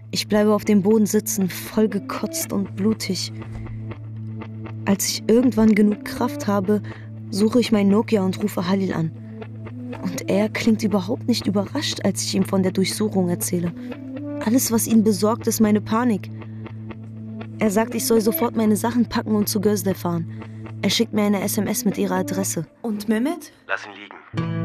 Ich bleibe auf dem Boden sitzen, voll gekotzt und blutig. Als ich irgendwann genug Kraft habe, suche ich mein Nokia und rufe Halil an. Und er klingt überhaupt nicht überrascht, als ich ihm von der Durchsuchung erzähle. Alles, was ihn besorgt, ist meine Panik. Er sagt, ich soll sofort meine Sachen packen und zu Gözde fahren. Er schickt mir eine SMS mit ihrer Adresse. Und Mehmet? Lass ihn liegen.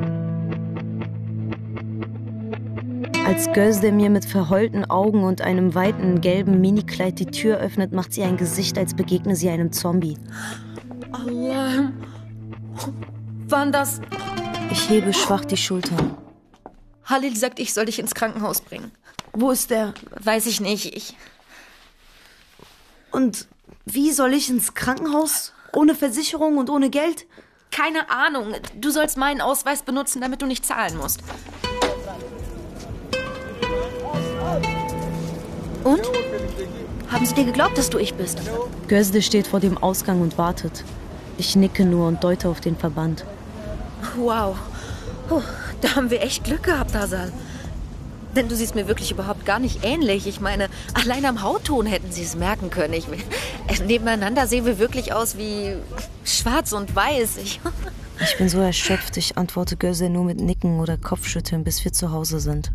Als Gözde mir mit verheulten Augen und einem weiten gelben Minikleid die Tür öffnet, macht sie ein Gesicht, als begegne sie einem Zombie. Allah. Wann das? Ich hebe schwach die Schultern. Halil sagt, ich soll dich ins Krankenhaus bringen. Wo ist der? Weiß ich nicht. Und wie soll ich ins Krankenhaus? Ohne Versicherung und ohne Geld? Keine Ahnung. Du sollst meinen Ausweis benutzen, damit du nicht zahlen musst. Und? Haben sie dir geglaubt, dass du ich bist? Gözde steht vor dem Ausgang und wartet. Ich nicke nur und deute auf den Verband. Wow. Da haben wir echt Glück gehabt, Hazal. Denn du siehst mir wirklich überhaupt gar nicht ähnlich. Ich meine, allein am Hautton hätten sie es merken können. Nebeneinander sehen wir wirklich aus wie schwarz und weiß. Ich bin so erschöpft, ich antworte Gözde nur mit Nicken oder Kopfschütteln, bis wir zu Hause sind.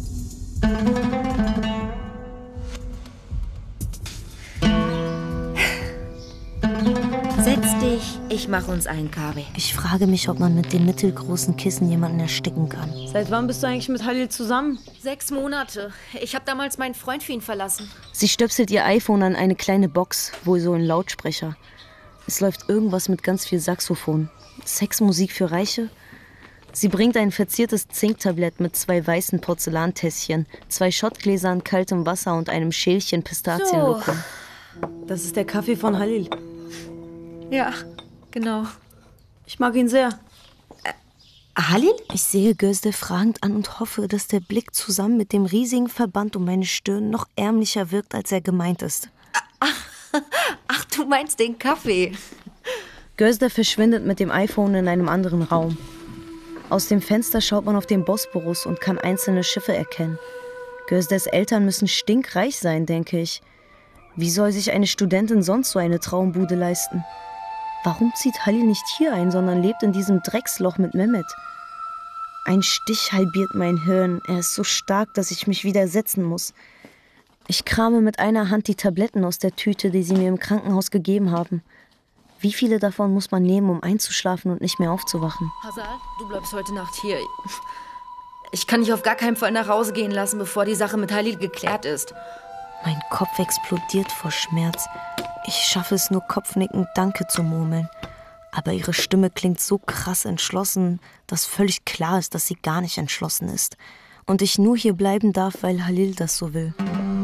Setz dich, ich mache uns einen Kaffee. Ich frage mich, ob man mit dem mittelgroßen Kissen jemanden ersticken kann. Seit wann bist du eigentlich mit Halil zusammen? 6 Monate. Ich habe damals meinen Freund für ihn verlassen. Sie stöpselt ihr iPhone an eine kleine Box, wohl so ein Lautsprecher. Es läuft irgendwas mit ganz viel Saxophon. Sexmusik für Reiche? Sie bringt ein verziertes Zinktablett mit 2 weißen Porzellantässchen, 2 Schottgläsern, kaltem Wasser und einem Schälchen Pistazienlokum. Das ist der Kaffee von Halil. Ja, genau. Ich mag ihn sehr. Halil? Ich sehe Gözde fragend an und hoffe, dass der Blick zusammen mit dem riesigen Verband um meine Stirn noch ärmlicher wirkt, als er gemeint ist. Ach, du meinst den Kaffee. Gözde verschwindet mit dem iPhone in einem anderen Raum. Aus dem Fenster schaut man auf den Bosporus und kann einzelne Schiffe erkennen. Gözdes Eltern müssen stinkreich sein, denke ich. Wie soll sich eine Studentin sonst so eine Traumbude leisten? Warum zieht Halil nicht hier ein, sondern lebt in diesem Drecksloch mit Mehmet? Ein Stich halbiert mein Hirn. Er ist so stark, dass ich mich widersetzen muss. Ich krame mit einer Hand die Tabletten aus der Tüte, die sie mir im Krankenhaus gegeben haben. Wie viele davon muss man nehmen, um einzuschlafen und nicht mehr aufzuwachen? Hazal, du bleibst heute Nacht hier. Ich kann dich auf gar keinen Fall nach Hause gehen lassen, bevor die Sache mit Halil geklärt ist. Mein Kopf explodiert vor Schmerz. Ich schaffe es nur kopfnickend Danke zu murmeln. Aber ihre Stimme klingt so krass entschlossen, dass völlig klar ist, dass sie gar nicht entschlossen ist. Und ich nur hier bleiben darf, weil Halil das so will.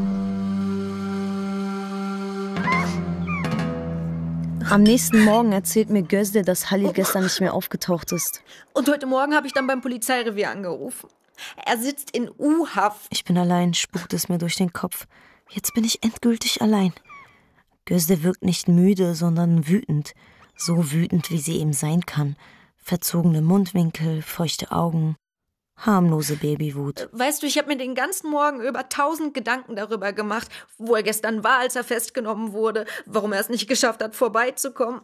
Am nächsten Morgen erzählt mir Gözde, dass Halil gestern nicht mehr aufgetaucht ist. Und heute Morgen habe ich dann beim Polizeirevier angerufen. Er sitzt in U-Haft. Ich bin allein, spukt es mir durch den Kopf. Jetzt bin ich endgültig allein. Gözde wirkt nicht müde, sondern wütend. So wütend, wie sie eben sein kann. Verzogene Mundwinkel, feuchte Augen. Harmlose Babywut. Weißt du, ich habe mir den ganzen Morgen über 1000 Gedanken darüber gemacht, wo er gestern war, als er festgenommen wurde, warum er es nicht geschafft hat, vorbeizukommen.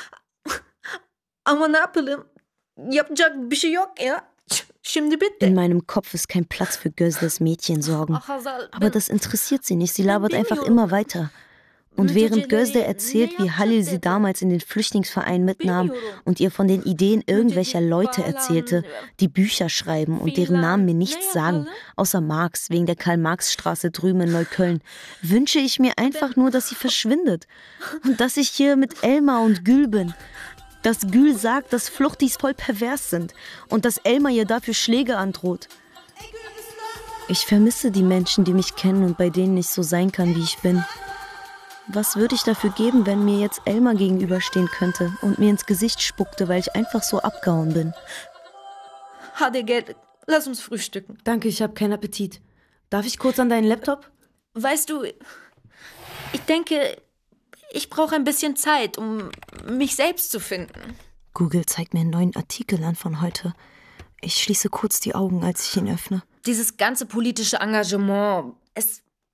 In meinem Kopf ist kein Platz für Gözdes Mädchensorgen. Aber das interessiert sie nicht, sie labert einfach immer weiter. Und während Gözde erzählt, wie Halil sie damals in den Flüchtlingsverein mitnahm und ihr von den Ideen irgendwelcher Leute erzählte, die Bücher schreiben und deren Namen mir nichts sagen, außer Marx, wegen der Karl-Marx-Straße drüben in Neukölln, wünsche ich mir einfach nur, dass sie verschwindet. Und dass ich hier mit Elmar und Gül bin. Dass Gül sagt, dass Fluchtis voll pervers sind und dass Elmar ihr dafür Schläge androht. Ich vermisse die Menschen, die mich kennen und bei denen ich so sein kann, wie ich bin. Was würde ich dafür geben, wenn mir jetzt Elmar gegenüberstehen könnte und mir ins Gesicht spuckte, weil ich einfach so abgehauen bin? Hadi gel, lass uns frühstücken. Danke, ich habe keinen Appetit. Darf ich kurz an deinen Laptop? Weißt du, ich denke, ich brauche ein bisschen Zeit, um mich selbst zu finden. Google zeigt mir einen neuen Artikel an von heute. Ich schließe kurz die Augen, als ich ihn öffne. Dieses ganze politische Engagement, es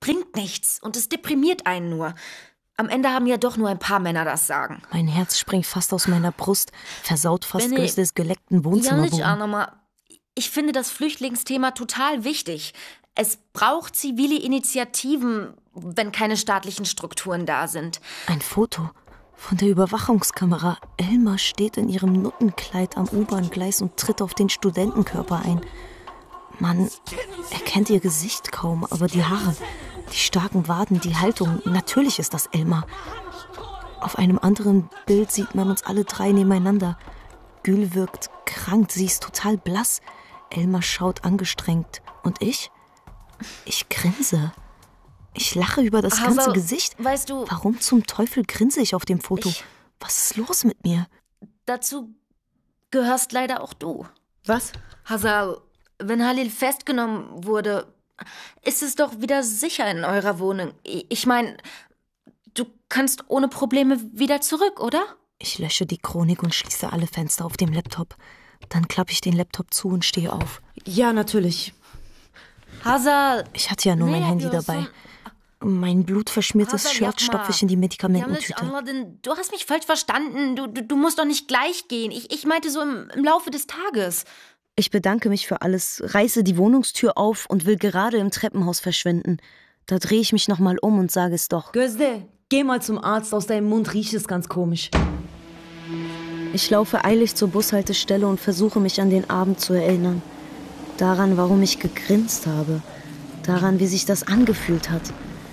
bringt nichts und es deprimiert einen nur. Am Ende haben ja doch nur ein paar Männer das Sagen. Mein Herz springt fast aus meiner Brust, versaut fast Gözde's geleckten Wohnzimmerboden. Ich finde das Flüchtlingsthema total wichtig. Es braucht zivile Initiativen, wenn keine staatlichen Strukturen da sind. Ein Foto von der Überwachungskamera. Elmar steht in ihrem Nuttenkleid am U-Bahn-Gleis und tritt auf den Studentenkörper ein. Man erkennt ihr Gesicht kaum, aber die Haare, die starken Waden, die Haltung, natürlich ist das Elmar. Auf einem anderen Bild sieht man uns alle drei nebeneinander. Gül wirkt krank, sie ist total blass. Elmar schaut angestrengt. Und ich? Ich grinse. Ich lache über das ganze Gesicht. Weißt du, warum zum Teufel grinse ich auf dem Foto? Was ist los mit mir? Dazu gehörst leider auch du. Was? Hazal, wenn Halil festgenommen wurde, ist es doch wieder sicher in eurer Wohnung. Ich meine, du kannst ohne Probleme wieder zurück, oder? Ich lösche die Chronik und schließe alle Fenster auf dem Laptop. Dann klappe ich den Laptop zu und stehe auf. Ja, natürlich. Hazal! Ich hatte ja nur mein Handy dabei. Mein blutverschmiertes Shirt stopfe ich in die Medikamententüte. Du hast mich falsch verstanden. Du musst doch nicht gleich gehen. Ich meinte so im Laufe des Tages. Ich bedanke mich für alles, reiße die Wohnungstür auf und will gerade im Treppenhaus verschwinden. Da drehe ich mich nochmal um und sage es doch. Gözde, geh mal zum Arzt. Aus deinem Mund riecht es ganz komisch. Ich laufe eilig zur Bushaltestelle und versuche mich an den Abend zu erinnern. Daran, warum ich gegrinst habe. Daran, wie sich das angefühlt hat.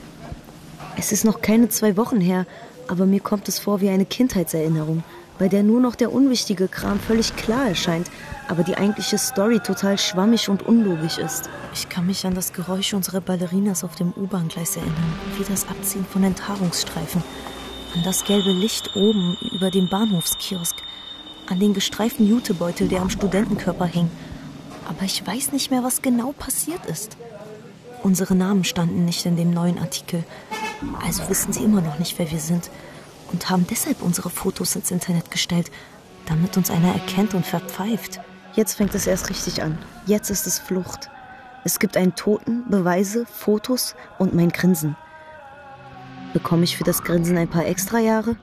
Es ist noch keine 2 Wochen her, aber mir kommt es vor wie eine Kindheitserinnerung, bei der nur noch der unwichtige Kram völlig klar erscheint, aber die eigentliche Story total schwammig und unlogisch ist. Ich kann mich an das Geräusch unserer Ballerinas auf dem U-Bahn-Gleis erinnern, wie das Abziehen von Enthaarungsstreifen, an das gelbe Licht oben über dem Bahnhofskiosk, an den gestreiften Jutebeutel, der am Studentenkörper hing. Aber ich weiß nicht mehr, was genau passiert ist. Unsere Namen standen nicht in dem neuen Artikel, also wissen sie immer noch nicht, wer wir sind und haben deshalb unsere Fotos ins Internet gestellt, damit uns einer erkennt und verpfeift. Jetzt fängt es erst richtig an. Jetzt ist es Flucht. Es gibt einen Toten, Beweise, Fotos und mein Grinsen. Bekomme ich für das Grinsen ein paar Extrajahre?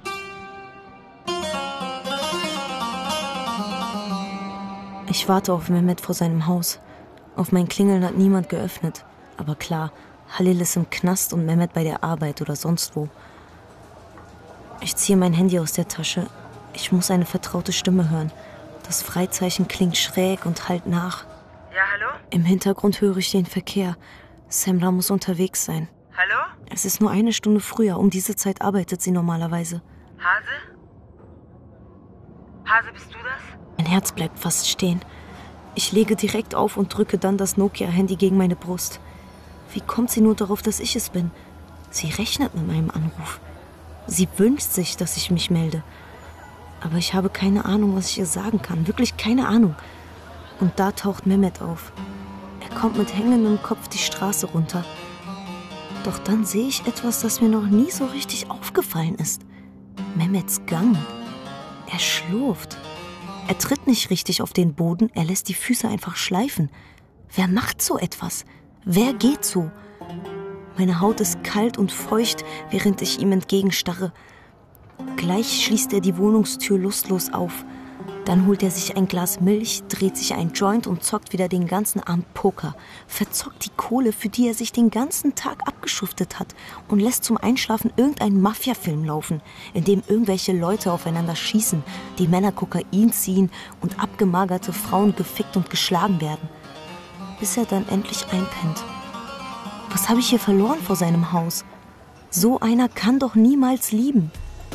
Ich warte auf Mehmet vor seinem Haus. Auf mein Klingeln hat niemand geöffnet. Aber klar, Halil ist im Knast und Mehmet bei der Arbeit oder sonst wo. Ich ziehe mein Handy aus der Tasche. Ich muss eine vertraute Stimme hören. Das Freizeichen klingt schräg und hallt nach. Ja, hallo? Im Hintergrund höre ich den Verkehr. Semra muss unterwegs sein. Hallo? Es ist nur 1 Stunde früher. Um diese Zeit arbeitet sie normalerweise. Hase? Hase, bist du das? Mein Herz bleibt fast stehen. Ich lege direkt auf und drücke dann das Nokia-Handy gegen meine Brust. Wie kommt sie nur darauf, dass ich es bin? Sie rechnet mit meinem Anruf. Sie wünscht sich, dass ich mich melde. Aber ich habe keine Ahnung, was ich ihr sagen kann. Wirklich keine Ahnung. Und da taucht Mehmet auf. Er kommt mit hängendem Kopf die Straße runter. Doch dann sehe ich etwas, das mir noch nie so richtig aufgefallen ist. Mehmets Gang. Er schlurft. Er tritt nicht richtig auf den Boden, er lässt die Füße einfach schleifen. Wer macht so etwas? Wer geht so? Meine Haut ist kalt und feucht, während ich ihm entgegenstarre. Gleich schließt er die Wohnungstür lustlos auf. Dann holt er sich ein Glas Milch, dreht sich ein Joint und zockt wieder den ganzen Abend Poker. Verzockt die Kohle, für die er sich den ganzen Tag abgeschuftet hat und lässt zum Einschlafen irgendeinen Mafia-Film laufen, in dem irgendwelche Leute aufeinander schießen, die Männer Kokain ziehen und abgemagerte Frauen gefickt und geschlagen werden. Bis er dann endlich einpennt. Was habe ich hier verloren vor seinem Haus? So einer kann doch niemals lieben.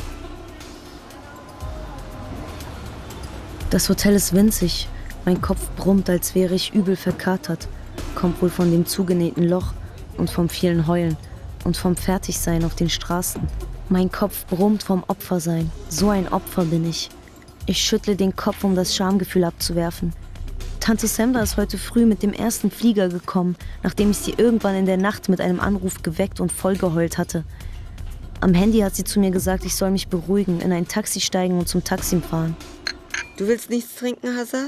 Das Hotel ist winzig. Mein Kopf brummt, als wäre ich übel verkatert. Kommt wohl von dem zugenähten Loch und vom vielen Heulen und vom Fertigsein auf den Straßen. Mein Kopf brummt vom Opfersein. So ein Opfer bin ich. Ich schüttle den Kopf, um das Schamgefühl abzuwerfen. Tante Semra ist heute früh mit dem ersten Flieger gekommen, nachdem ich sie irgendwann in der Nacht mit einem Anruf geweckt und vollgeheult hatte. Am Handy hat sie zu mir gesagt, ich soll mich beruhigen, in ein Taxi steigen und zum Taksim fahren. Du willst nichts trinken, Hazal?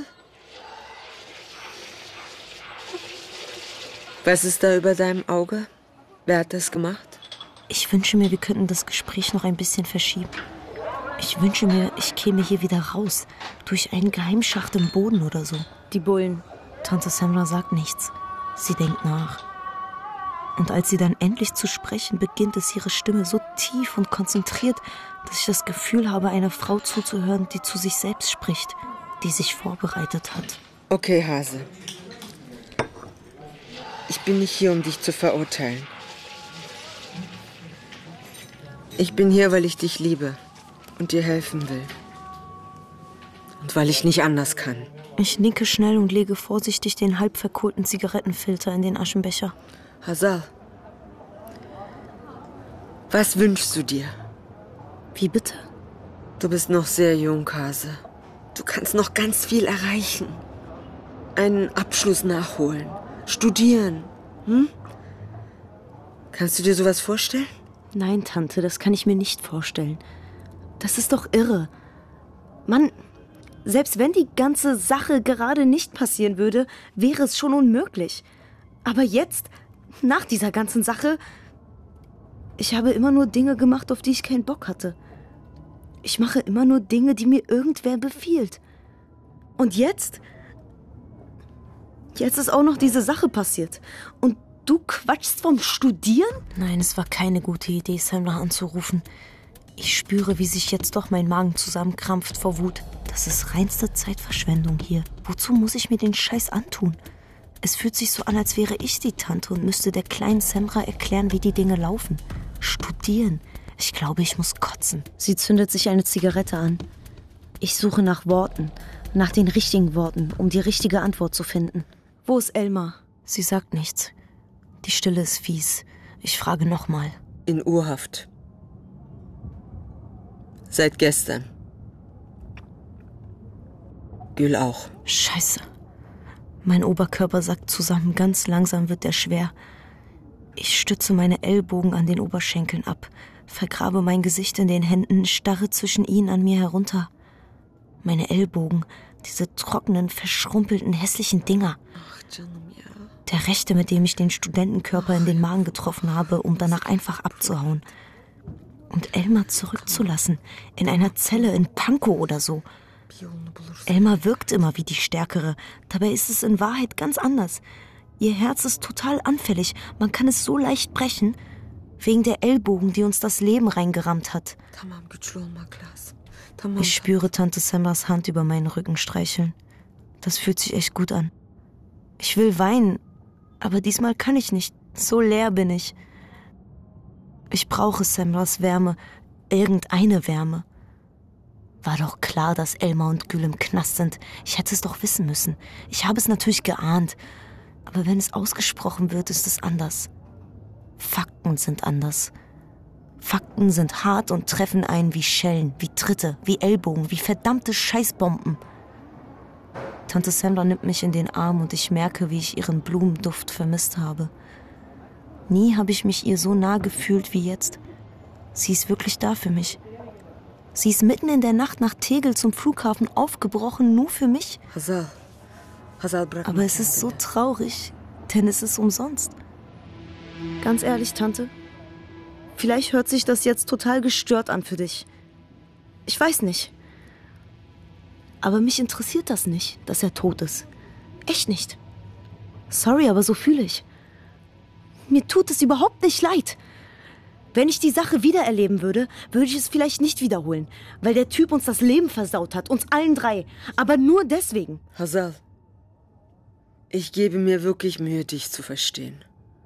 Was ist da über deinem Auge? Wer hat das gemacht? Ich wünsche mir, wir könnten das Gespräch noch ein bisschen verschieben. Ich wünsche mir, ich käme hier wieder raus. Durch einen Geheimschacht im Boden oder so. Die Bullen. Tante Semra sagt nichts. Sie denkt nach. Und als sie dann endlich zu sprechen beginnt, ist ihre Stimme so tief und konzentriert, dass ich das Gefühl habe, einer Frau zuzuhören, die zu sich selbst spricht, die sich vorbereitet hat. Okay, Hase. Ich bin nicht hier, um dich zu verurteilen. Ich bin hier, weil ich dich liebe und dir helfen will. Und weil ich nicht anders kann. Ich nicke schnell und lege vorsichtig den halb verkohlten Zigarettenfilter in den Aschenbecher. Hazal, was wünschst du dir? Wie bitte? Du bist noch sehr jung, Hase. Du kannst noch ganz viel erreichen. Einen Abschluss nachholen. Studieren. Kannst du dir sowas vorstellen? Nein, Tante, das kann ich mir nicht vorstellen. Das ist doch irre. Mann, selbst wenn die ganze Sache gerade nicht passieren würde, wäre es schon unmöglich. Aber jetzt, nach dieser ganzen Sache, ich habe immer nur Dinge gemacht, auf die ich keinen Bock hatte. Ich mache immer nur Dinge, die mir irgendwer befiehlt. Und jetzt ist auch noch diese Sache passiert. Und du quatschst vom Studieren? Nein, es war keine gute Idee, Semra anzurufen. Ich spüre, wie sich jetzt doch mein Magen zusammenkrampft vor Wut. Das ist reinste Zeitverschwendung hier. Wozu muss ich mir den Scheiß antun? Es fühlt sich so an, als wäre ich die Tante und müsste der kleinen Semra erklären, wie die Dinge laufen. Studieren. Ich glaube, ich muss kotzen. Sie zündet sich eine Zigarette an. Ich suche nach Worten, nach den richtigen Worten, um die richtige Antwort zu finden. Wo ist Elmar? Sie sagt nichts. Die Stille ist fies. Ich frage nochmal. In Urhaft. Seit gestern. Gül auch. Scheiße. Mein Oberkörper sackt zusammen. Ganz langsam wird er schwer. Ich stütze meine Ellbogen an den Oberschenkeln ab, vergrabe mein Gesicht in den Händen, starre zwischen ihnen an mir herunter. Meine Ellbogen, diese trockenen, verschrumpelten, hässlichen Dinger. Der rechte, mit dem ich den Studentenkörper in den Magen getroffen habe, um danach einfach abzuhauen. Und Elmar zurückzulassen, in einer Zelle in Pankow oder so. Elmar wirkt immer wie die Stärkere, dabei ist es in Wahrheit ganz anders. Ihr Herz ist total anfällig, man kann es so leicht brechen, wegen der Ellbogen, die uns das Leben reingerammt hat. Ich spüre Tante Semras Hand über meinen Rücken streicheln. Das fühlt sich echt gut an. Ich will weinen, aber diesmal kann ich nicht. So leer bin ich. Ich brauche Semras Wärme, irgendeine Wärme. War doch klar, dass Elmar und Gül im Knast sind. Ich hätte es doch wissen müssen. Ich habe es natürlich geahnt. Aber wenn es ausgesprochen wird, ist es anders. Fakten sind anders. Fakten sind hart und treffen einen wie Schellen, wie Tritte, wie Ellbogen, wie verdammte Scheißbomben. Tante Semra nimmt mich in den Arm und ich merke, wie ich ihren Blumenduft vermisst habe. Nie habe ich mich ihr so nah gefühlt wie jetzt. Sie ist wirklich da für mich. Sie ist mitten in der Nacht nach Tegel zum Flughafen aufgebrochen, nur für mich. Aber es ist so traurig, denn es ist umsonst. Ganz ehrlich, Tante, vielleicht hört sich das jetzt total gestört an für dich. Ich weiß nicht. Aber mich interessiert das nicht, dass er tot ist. Echt nicht. Sorry, aber so fühle ich. Mir tut es überhaupt nicht leid. Wenn ich die Sache wiedererleben würde, würde ich es vielleicht nicht wiederholen, weil der Typ uns das Leben versaut hat, uns allen drei. Aber nur deswegen. Hazal, ich gebe mir wirklich Mühe, dich zu verstehen.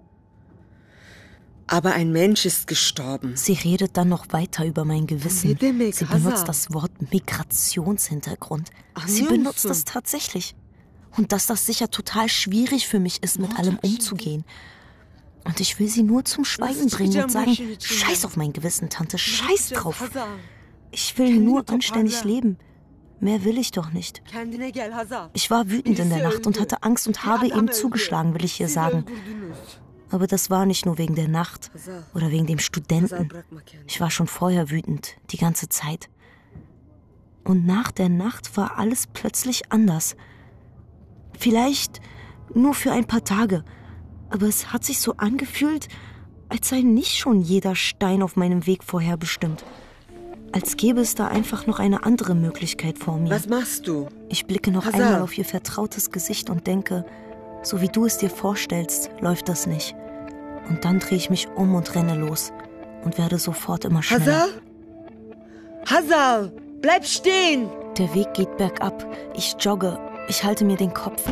Aber ein Mensch ist gestorben. Sie redet dann noch weiter über mein Gewissen. Sie benutzt das Wort Migrationshintergrund. Sie benutzt es tatsächlich. Und dass das sicher total schwierig für mich ist, mit allem umzugehen. Und ich will sie nur zum Schweigen bringen und sagen, scheiß auf mein Gewissen, Tante, scheiß drauf. Ich will nur anständig leben. Mehr will ich doch nicht. Ich war wütend in der Nacht und hatte Angst und habe eben zugeschlagen, will ich hier sagen. Aber das war nicht nur wegen der Nacht oder wegen dem Studenten. Ich war schon vorher wütend, die ganze Zeit. Und nach der Nacht war alles plötzlich anders. Vielleicht nur für ein paar Tage. Aber es hat sich so angefühlt, Als sei nicht schon jeder Stein auf meinem Weg vorherbestimmt. Als gäbe es da einfach noch eine andere Möglichkeit vor mir. Was machst du? Ich blicke noch einmal auf ihr vertrautes Gesicht und denke, so wie du es dir vorstellst, läuft das nicht. Und dann drehe ich mich um und renne los und werde sofort immer schneller. Hazal, bleib stehen! Der Weg geht bergab. Ich jogge. Ich halte mir den Kopf.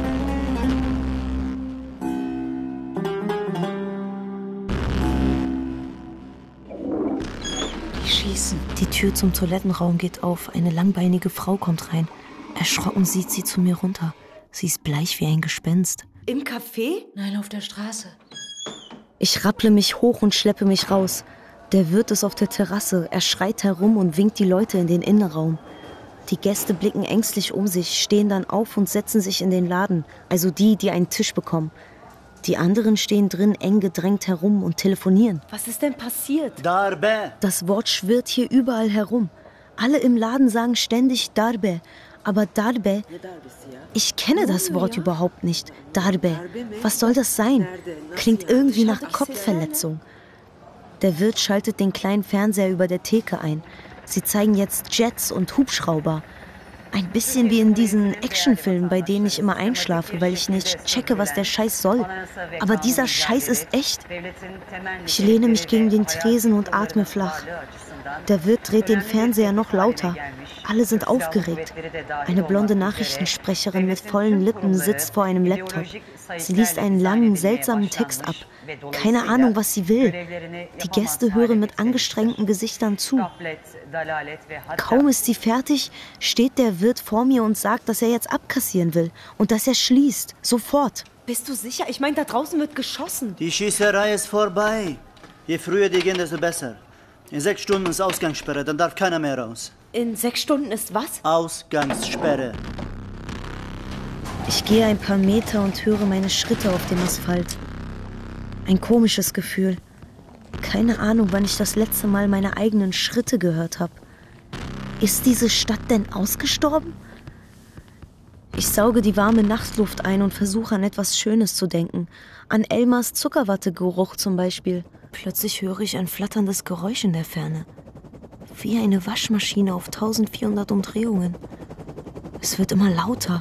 Die schießen. Die Tür zum Toilettenraum geht auf. Eine langbeinige Frau kommt rein. Erschrocken sieht sie zu mir runter. Sie ist bleich wie ein Gespenst. Im Café? Nein, auf der Straße. Ich rapple mich hoch und schleppe mich raus. Der Wirt ist auf der Terrasse. Er schreit herum und winkt die Leute in den Innenraum. Die Gäste blicken ängstlich um sich, stehen dann auf und setzen sich in den Laden. Also die, die einen Tisch bekommen. Die anderen stehen drin eng gedrängt herum und telefonieren. Was ist denn passiert? Darbe. Das Wort schwirrt hier überall herum. Alle im Laden sagen ständig Darbe. Aber Darbe, ich kenne das Wort überhaupt nicht. Darbe, was soll das sein? Klingt irgendwie nach Kopfverletzung. Der Wirt schaltet den kleinen Fernseher über der Theke ein. Sie zeigen jetzt Jets und Hubschrauber. Ein bisschen wie in diesen Actionfilmen, bei denen ich immer einschlafe, weil ich nicht checke, was der Scheiß soll. Aber dieser Scheiß ist echt. Ich lehne mich gegen den Tresen und atme flach. Der Wirt dreht den Fernseher noch lauter. Alle sind aufgeregt. Eine blonde Nachrichtensprecherin mit vollen Lippen sitzt vor einem Laptop. Sie liest einen langen, seltsamen Text ab. Keine Ahnung, was sie will. Die Gäste hören mit angestrengten Gesichtern zu. Kaum ist sie fertig, steht der Wirt vor mir und sagt, dass er jetzt abkassieren will und dass er schließt. Sofort. Bist du sicher? Ich meine, da draußen wird geschossen. Die Schießerei ist vorbei. Je früher die gehen, desto besser. In 6 Stunden ist Ausgangssperre, dann darf keiner mehr raus. In 6 Stunden ist was? Ausgangssperre. Ich gehe ein paar Meter und höre meine Schritte auf dem Asphalt. Ein komisches Gefühl. Keine Ahnung, wann ich das letzte Mal meine eigenen Schritte gehört habe. Ist diese Stadt denn ausgestorben? Ich sauge die warme Nachtluft ein und versuche an etwas Schönes zu denken. An Elmars Zuckerwattegeruch zum Beispiel. Plötzlich höre ich ein flatterndes Geräusch in der Ferne. Wie eine Waschmaschine auf 1400 Umdrehungen. Es wird immer lauter.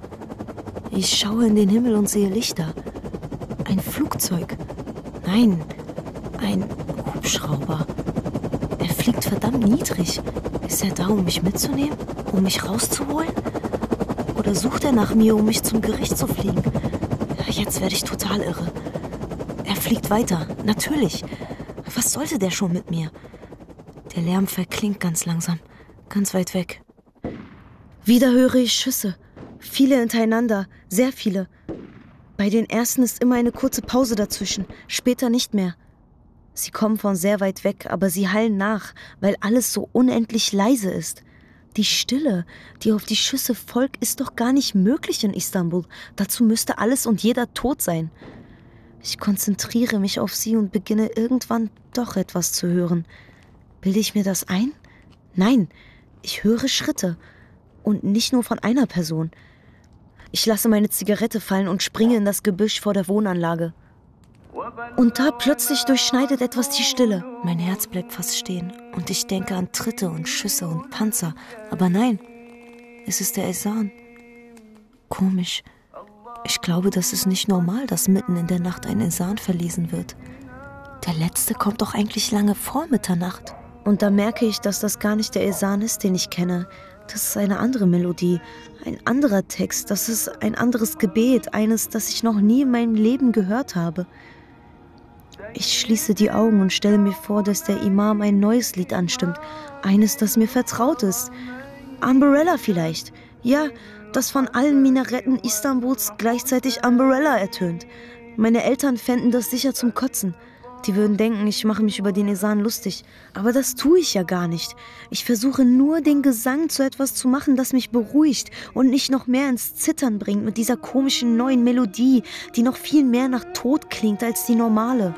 Ich schaue in den Himmel und sehe Lichter. Ein Flugzeug. Nein, ein Hubschrauber. Er fliegt verdammt niedrig. Ist er da, um mich mitzunehmen? Um mich rauszuholen? Oder sucht er nach mir, um mich zum Gericht zu fliegen? Jetzt werde ich total irre. Er fliegt weiter, natürlich. Was sollte der schon mit mir? Der Lärm verklingt ganz langsam, ganz weit weg. Wieder höre ich Schüsse. Viele hintereinander, sehr viele. Bei den ersten ist immer eine kurze Pause dazwischen, später nicht mehr. Sie kommen von sehr weit weg, aber sie hallen nach, weil alles so unendlich leise ist. Die Stille, die auf die Schüsse folgt, ist doch gar nicht möglich in Istanbul. Dazu müsste alles und jeder tot sein. Ich konzentriere mich auf sie und beginne irgendwann doch etwas zu hören. Bilde ich mir das ein? Nein, ich höre Schritte. Und nicht nur von einer Person. Ich lasse meine Zigarette fallen und springe in das Gebüsch vor der Wohnanlage. Und da plötzlich durchschneidet etwas die Stille. Mein Herz bleibt fast stehen und ich denke an Tritte und Schüsse und Panzer. Aber nein, es ist der Esan. Komisch. Ich glaube, das ist nicht normal, dass mitten in der Nacht ein Esan verlesen wird. Der letzte kommt doch eigentlich lange vor Mitternacht. Und da merke ich, dass das gar nicht der Esan ist, den ich kenne. Das ist eine andere Melodie, ein anderer Text, das ist ein anderes Gebet, eines, das ich noch nie in meinem Leben gehört habe. Ich schließe die Augen und stelle mir vor, dass der Imam ein neues Lied anstimmt, eines, das mir vertraut ist. Umbrella vielleicht, ja, das von allen Minaretten Istanbuls gleichzeitig Umbrella ertönt. Meine Eltern fänden das sicher zum Kotzen. Die würden denken, ich mache mich über den Esan lustig. Aber das tue ich ja gar nicht. Ich versuche nur, den Gesang zu etwas zu machen, das mich beruhigt und nicht noch mehr ins Zittern bringt mit dieser komischen neuen Melodie, die noch viel mehr nach Tod klingt als die normale.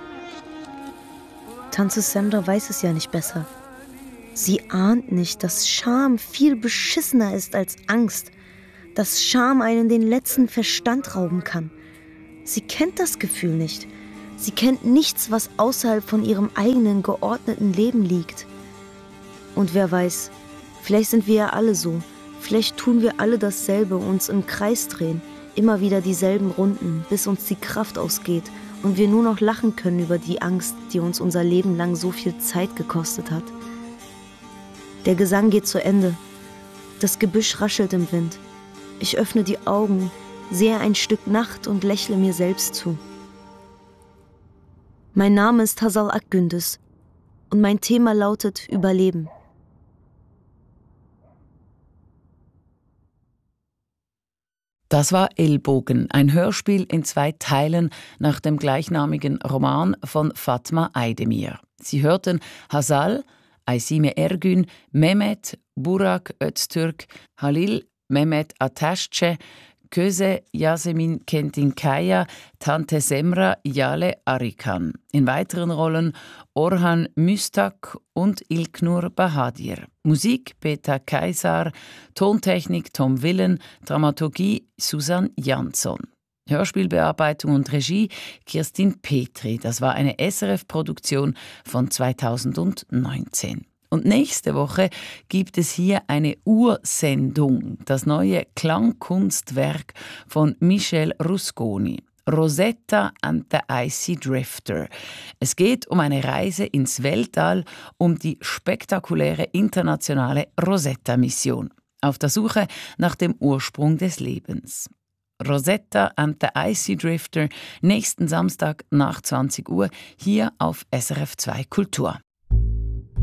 Tante Sandra weiß es ja nicht besser. Sie ahnt nicht, dass Scham viel beschissener ist als Angst. Dass Scham einen den letzten Verstand rauben kann. Sie kennt das Gefühl nicht. Sie kennt nichts, was außerhalb von ihrem eigenen geordneten Leben liegt. Und wer weiß, vielleicht sind wir ja alle so. Vielleicht tun wir alle dasselbe, uns im Kreis drehen, immer wieder dieselben Runden, bis uns die Kraft ausgeht und wir nur noch lachen können über die Angst, die uns unser Leben lang so viel Zeit gekostet hat. Der Gesang geht zu Ende. Das Gebüsch raschelt im Wind. Ich öffne die Augen, sehe ein Stück Nacht und lächle mir selbst zu. Mein Name ist Hazal Akgündüz und mein Thema lautet Überleben. Das war Ellbogen, ein Hörspiel in 2 Teilen nach dem gleichnamigen Roman von Fatma Aydemir. Sie hörten Hazal, Aysime Ergün, Mehmet, Burak Öztürk, Halil, Mehmet Ateşçe, Köse Yasemin Kendinkaya, Tante Semra Yale Arikan. In weiteren Rollen Orhan Müstak und Ilknur Bahadir. Musik Peter Kaisar, Tontechnik Tom Willen, Dramaturgie Susan Jansson. Hörspielbearbeitung und Regie Kirstin Petri. Das war eine SRF-Produktion von 2019. Und nächste Woche gibt es hier eine Ursendung, das neue Klangkunstwerk von Michel Rusconi. Rosetta and the Icy Drifter. Es geht um eine Reise ins Weltall, um die spektakuläre internationale Rosetta-Mission. Auf der Suche nach dem Ursprung des Lebens. Rosetta and the Icy Drifter, nächsten Samstag nach 20 Uhr hier auf SRF 2 Kultur.